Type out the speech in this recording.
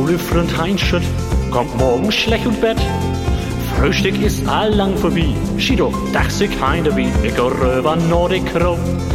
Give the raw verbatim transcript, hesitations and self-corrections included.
Ole Freund Heinschütt kommt morgen schlecht und Bett. Frühstück ist allang vorbei. Schied doch, dass ich heim wie, ich geh rüber Nordic Crow.